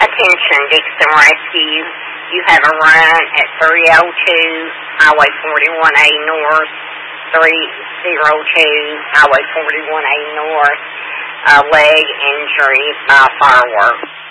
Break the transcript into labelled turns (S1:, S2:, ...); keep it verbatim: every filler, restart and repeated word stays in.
S1: Attention, Dixon Rescue. You have a run at three oh two Highway forty-one A North, three oh two Highway forty-one A North, a leg injury by fireworks.